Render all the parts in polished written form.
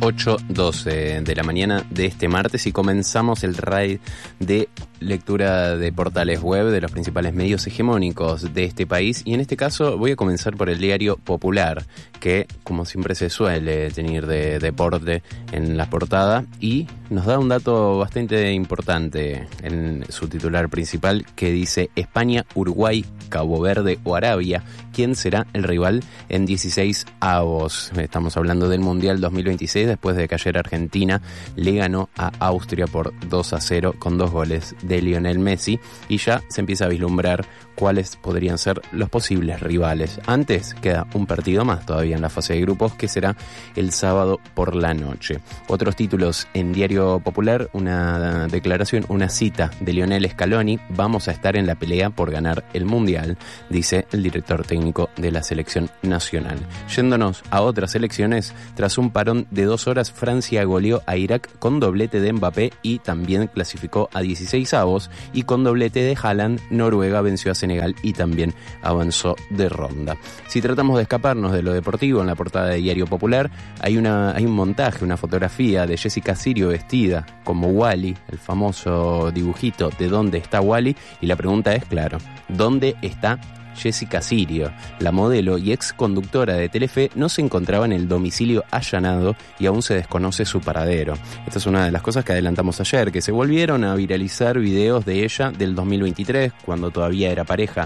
8:12 de la mañana de este martes y comenzamos el raid de lectura de portales web de los principales medios hegemónicos de este país, y en este caso voy a comenzar por el Diario Popular, que como siempre se suele tener de deporte en la portada, y nos da un dato bastante importante en su titular principal, que dice: España, Uruguay, Cabo Verde o Arabia, ¿quién será el rival en 16 avos? Estamos hablando del Mundial 2026, después de que ayer Argentina le ganó a Austria por 2-0 con 2 goles de Lionel Messi, y ya se empieza a vislumbrar cuáles podrían ser los posibles rivales. Antes queda un partido más todavía en la fase de grupos, que será el sábado por la noche. Otros títulos en Diario Popular: una declaración, una cita de Lionel Scaloni: vamos a estar en la pelea por ganar el Mundial, dice el director técnico de la selección nacional. Yéndonos a otras selecciones, tras un parón de 2 horas, Francia goleó a Irak con doblete de Mbappé y también clasificó a 16 avos, y con doblete de Haaland, Noruega venció a Senegal y también avanzó de ronda. Si tratamos de escaparnos de lo deportivo, en la portada de Diario Popular hay un montaje, una fotografía de Jessica Sirio vestida como Wall-E, el famoso dibujito de ¿dónde está Wall-E? Y la pregunta es, claro, ¿dónde está Jessica Sirio? La modelo y ex conductora de Telefe no se encontraba en el domicilio allanado y aún se desconoce su paradero. Esta es una de las cosas que adelantamos ayer, que se volvieron a viralizar videos de ella del 2023, cuando todavía era pareja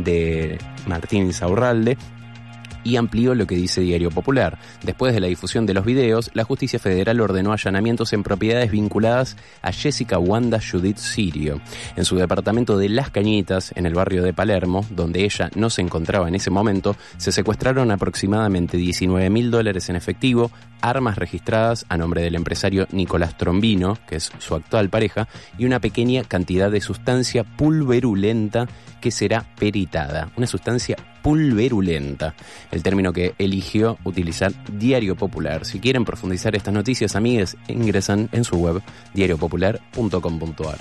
de Martín Insaurralde. Y amplió lo que dice Diario Popular: después de la difusión de los videos, la Justicia Federal ordenó allanamientos en propiedades vinculadas a Jessica Wanda Judith Sirio. En su departamento de Las Cañitas, en el barrio de Palermo, donde ella no se encontraba en ese momento, se secuestraron aproximadamente $19.000 en efectivo, armas registradas a nombre del empresario Nicolás Trombino, que es su actual pareja, y una pequeña cantidad de sustancia pulverulenta que será peritada. Una sustancia pulverulenta, el término que eligió utilizar Diario Popular. Si quieren profundizar estas noticias, amigues, ingresan en su web diariopopular.com.ar.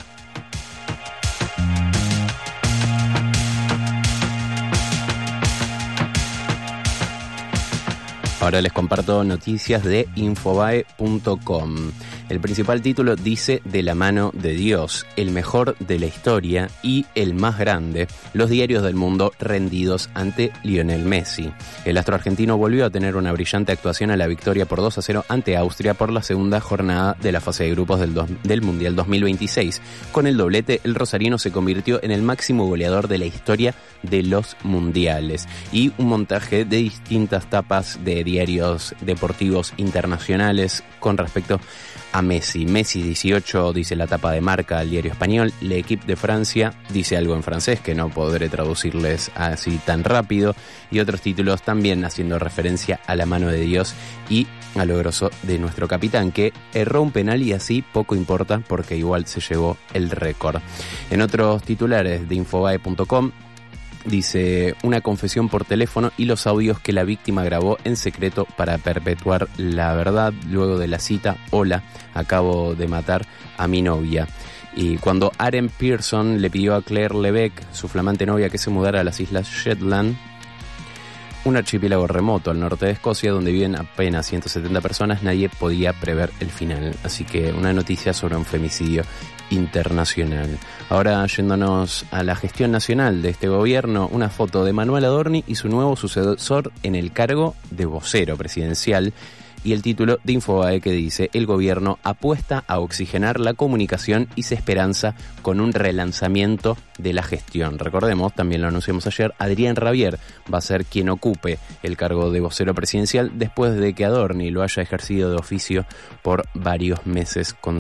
Ahora les comparto noticias de Infobae.com. El principal título dice: de la mano de Dios, el mejor de la historia y el más grande, los diarios del mundo rendidos ante Lionel Messi. El astro argentino volvió a tener una brillante actuación a la victoria por 2-0 ante Austria por la segunda jornada de la fase de grupos del Mundial 2026. Con el doblete, el rosarino se convirtió en el máximo goleador de la historia de los mundiales. Y un montaje de distintas tapas de diarios deportivos internacionales con respecto a Messi. Messi 18, dice la tapa de Marca al diario español. L'Équipe de Francia dice algo en francés que no podré traducirles así tan rápido, y otros títulos también haciendo referencia a la mano de Dios y a lo grosso de nuestro capitán, que erró un penal y así poco importa porque igual se llevó el récord. En otros titulares de Infobae.com dice: una confesión por teléfono y los audios que la víctima grabó en secreto para perpetuar la verdad luego de la cita: hola, acabo de matar a mi novia. Y cuando Aaron Pearson le pidió a Claire Lebec, su flamante novia, que se mudara a las Islas Shetland, un archipiélago remoto al norte de Escocia donde viven apenas 170 personas, nadie podía prever el final. Así que una noticia sobre un femicidio internacional. Ahora, yéndonos a la gestión nacional de este gobierno, una foto de Manuel Adorni y su nuevo sucesor en el cargo de vocero presidencial, y el título de Infobae que dice: el gobierno apuesta a oxigenar la comunicación y se esperanza con un relanzamiento de la gestión. Recordemos, también lo anunciamos ayer, Adrián Rabier va a ser quien ocupe el cargo de vocero presidencial después de que Adorni lo haya ejercido de oficio por varios meses, con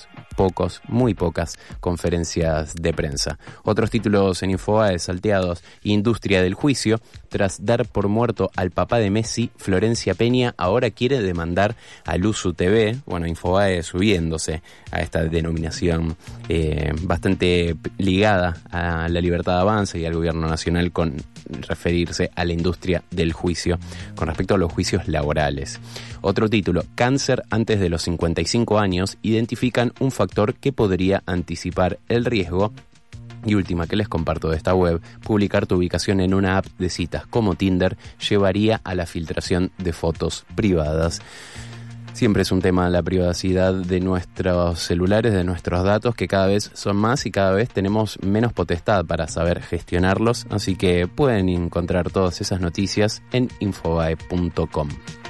muy pocas conferencias de prensa. Otros títulos en Infobae salteados: industria del juicio, tras dar por muerto al papá de Messi, Florencia Peña ahora quiere demandar a Luzu TV. Bueno, Infobae subiéndose a esta denominación bastante ligada a la Libertad Avanza y al gobierno nacional, con referirse a la industria del juicio con respecto a los juicios laborales. Otro título: cáncer antes de los 55 años, identifican un factor que podría anticipar el riesgo. Y última que les comparto de esta web: publicar tu ubicación en una app de citas como Tinder llevaría a la filtración de fotos privadas. Siempre es un tema la privacidad de nuestros celulares, de nuestros datos, que cada vez son más y cada vez tenemos menos potestad para saber gestionarlos, así que pueden encontrar todas esas noticias en infobae.com.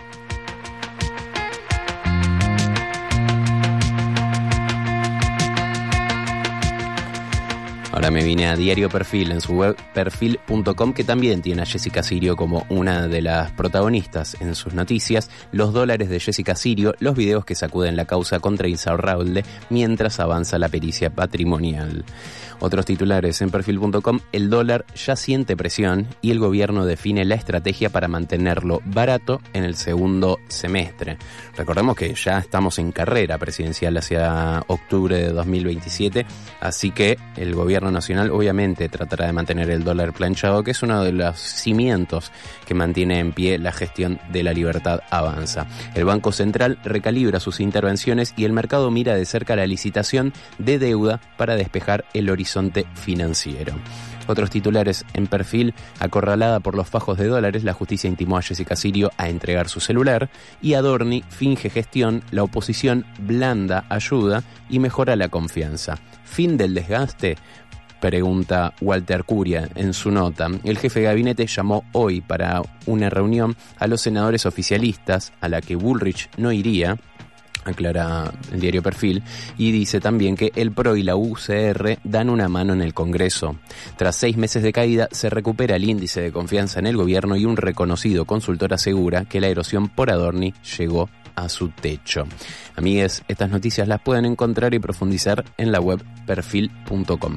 Ahora me vine a Diario Perfil, en su web perfil.com, que también tiene a Jessica Sirio como una de las protagonistas en sus noticias. Los dólares de Jessica Sirio, los videos que sacuden la causa contra Insaurralde mientras avanza la pericia patrimonial. Otros titulares en perfil.com: el dólar ya siente presión y el gobierno define la estrategia para mantenerlo barato en el segundo semestre. Recordemos que ya estamos en carrera presidencial hacia octubre de 2027, así que el gobierno nacional obviamente tratará de mantener el dólar planchado, que es uno de los cimientos que mantiene en pie la gestión de la libertad avanza. El Banco Central recalibra sus intervenciones y el mercado mira de cerca la licitación de deuda para despejar el horizonte financiero. Otros titulares en Perfil: acorralada por los fajos de dólares, la justicia intimó a Jessica Sirio a entregar su celular, y Adorni finge gestión, la oposición blanda ayuda y mejora la confianza. ¿Fin del desgaste?, pregunta Walter Curia en su nota. El jefe de gabinete llamó hoy para una reunión a los senadores oficialistas, a la que Bullrich no iría, aclara el diario Perfil, y dice también que el PRO y la UCR dan una mano en el Congreso. Tras 6 meses de caída, se recupera el índice de confianza en el gobierno y un reconocido consultor asegura que la erosión por Adorni llegó a su techo. Amigues, estas noticias las pueden encontrar y profundizar en la web perfil.com.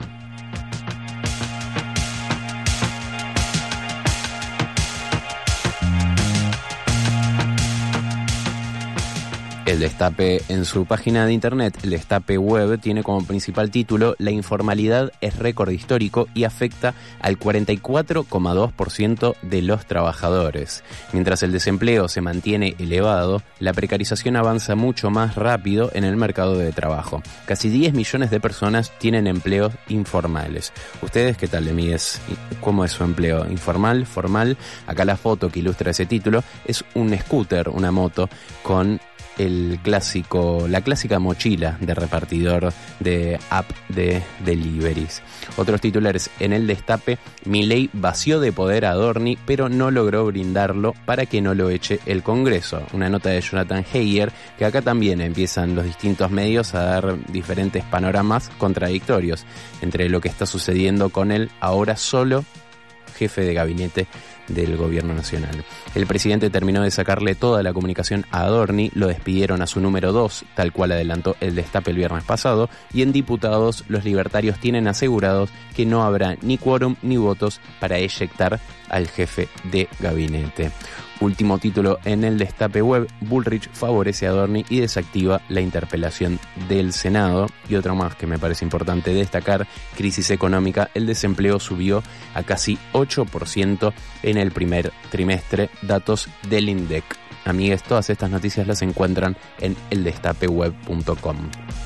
El Destape, en su página de internet, el Destape Web, tiene como principal título: la informalidad es récord histórico y afecta al 44,2% de los trabajadores. Mientras el desempleo se mantiene elevado, la precarización avanza mucho más rápido en el mercado de trabajo. Casi 10 millones de personas tienen empleos informales. ¿Ustedes qué tal, amigues? ¿Cómo es su empleo? ¿Informal? ¿Formal? Acá la foto que ilustra ese título es un scooter, una moto, con la clásica mochila de repartidor de app de deliveries. Otros titulares en el Destape: Milei vació de poder a Adorni, pero no logró brindarlo para que no lo eche el Congreso. Una nota de Jonathan Heyer, que acá también empiezan los distintos medios a dar diferentes panoramas contradictorios entre lo que está sucediendo con el ahora solo jefe de gabinete del gobierno nacional. El presidente terminó de sacarle toda la comunicación a Adorni, lo despidieron a su número 2, tal cual adelantó el Destape el viernes pasado, y en diputados los libertarios tienen asegurados que no habrá ni quórum ni votos para eyectar al jefe de gabinete. Último título en el Destape Web: Bullrich favorece a Adorni y desactiva la interpelación del Senado. Y otro más que me parece importante destacar: crisis económica, el desempleo subió a casi 8% en el primer trimestre, datos del INDEC. Amigues, todas estas noticias las encuentran en eldestapeweb.com.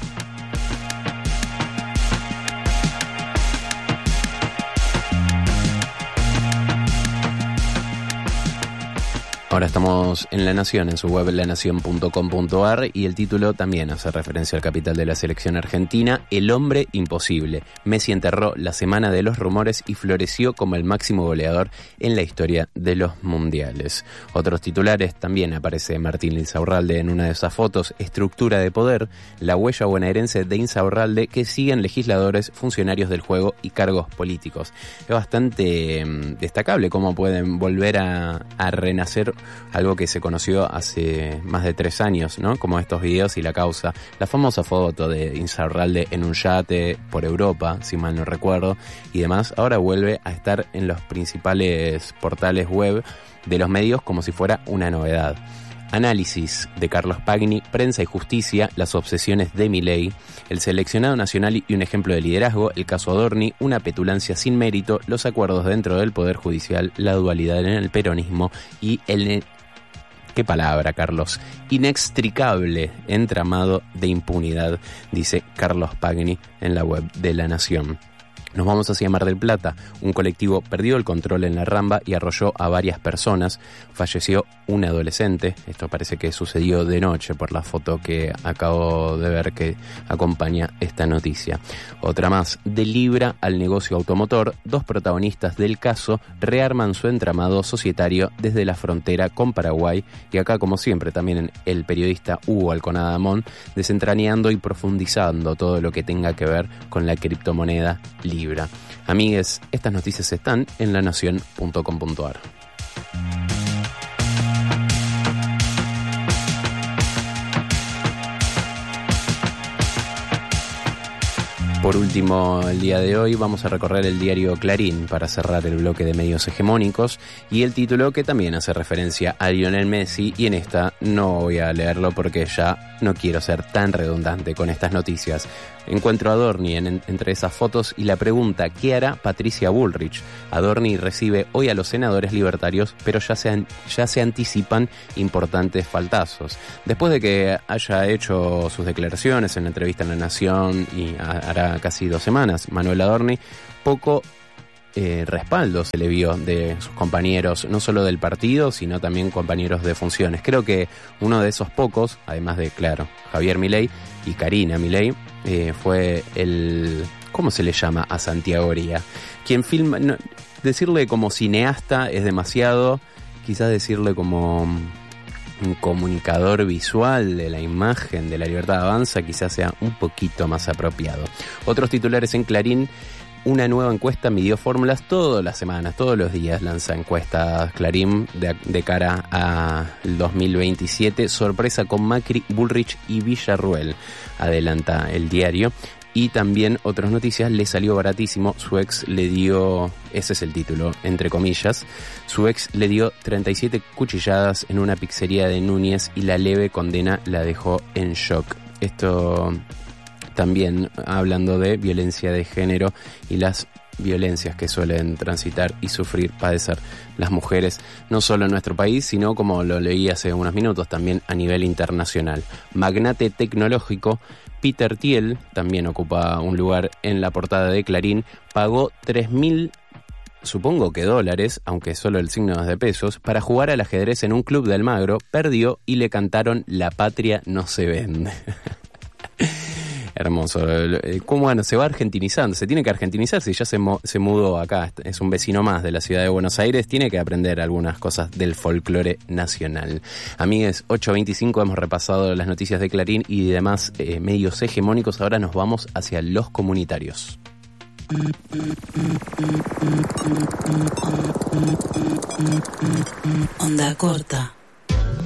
Ahora estamos en La Nación, en su web lanacion.com.ar, y el título también hace referencia al capital de la selección argentina: el hombre imposible. Messi enterró la semana de los rumores y floreció como el máximo goleador en la historia de los mundiales. Otros titulares: también aparece Martín Insaurralde en una de esas fotos: estructura de poder, la huella bonaerense de Insaurralde que siguen legisladores, funcionarios del juego y cargos políticos. Es bastante destacable cómo pueden volver a renacer algo que se conoció hace más de 3 años, ¿no? Como estos videos y la causa. La famosa foto de Insaurralde en un yate por Europa, si mal no recuerdo, y demás. Ahora vuelve a estar en los principales portales web de los medios como si fuera una novedad. Análisis de Carlos Pagni: prensa y justicia, las obsesiones de Milei, el seleccionado nacional y un ejemplo de liderazgo, el caso Adorni, una petulancia sin mérito, los acuerdos dentro del Poder Judicial, la dualidad en el peronismo y el... ¿Qué palabra, Carlos? Inextricable entramado de impunidad, dice Carlos Pagni en la web de La Nación. Nos vamos hacia Mar del Plata. Un colectivo perdió el control en la Ramba y arrolló a varias personas. Falleció un adolescente. Esto parece que sucedió de noche por la foto que acabo de ver que acompaña esta noticia. Otra más. De Libra al negocio automotor, 2 protagonistas del caso rearman su entramado societario desde la frontera con Paraguay. Y acá, como siempre, también el periodista Hugo Alconada Amón desentrañando y profundizando todo lo que tenga que ver con la criptomoneda Libra. Amigues, estas noticias están en lanacion.com.ar. Por último, el día de hoy vamos a recorrer el diario Clarín para cerrar el bloque de medios hegemónicos y el título que también hace referencia a Lionel Messi, y en esta no voy a leerlo porque ya no quiero ser tan redundante con estas noticias. Encuentro a Adorni entre esas fotos y la pregunta: ¿qué hará Patricia Bullrich? Adorni recibe hoy a los senadores libertarios, pero ya se anticipan importantes faltazos. Después de que haya hecho sus declaraciones en la entrevista en La Nación y hará casi 2 semanas, Manuel Adorni, poco respaldo se le vio de sus compañeros, no solo del partido, sino también compañeros de funciones. Creo que uno de esos pocos, además de, claro, Javier Milei y Karina Milei, fue el... ¿Cómo se le llama a Santiago Oría? Quien filma... No, decirle como cineasta es demasiado, quizás decirle como un comunicador visual de la imagen de La Libertad Avanza quizás sea un poquito más apropiado. Otros titulares en Clarín: una nueva encuesta midió fórmulas todas las semanas, todos los días lanza encuestas Clarín de cara al 2027. Sorpresa con Macri, Bullrich y Villarruel, adelanta el diario. Y también otras noticias: le salió baratísimo, su ex le dio, ese es el título, entre comillas, su ex le dio 37 cuchilladas en una pizzería de Núñez y la leve condena la dejó en shock. Esto también hablando de violencia de género y las violencias que suelen transitar y sufrir, padecer las mujeres, no solo en nuestro país, sino, como lo leí hace unos minutos, también a nivel internacional. Magnate tecnológico Peter Thiel también ocupa un lugar en la portada de Clarín. Pagó 3.000, supongo que dólares, aunque solo el signo es de pesos, para jugar al ajedrez en un club de Almagro. Perdió y le cantaron "La patria no se vende". Hermoso. ¿Cómo bueno, se va argentinizando? Se tiene que argentinizar si ya se mudó acá. Es un vecino más de la ciudad de Buenos Aires. Tiene que aprender algunas cosas del folclore nacional. Amigues, 8:25, hemos repasado las noticias de Clarín y demás medios hegemónicos. Ahora nos vamos hacia los comunitarios. Onda corta.